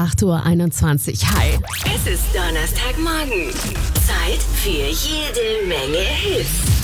8:21 Uhr. Hi. Es ist Donnerstagmorgen. Zeit für jede Menge Hits.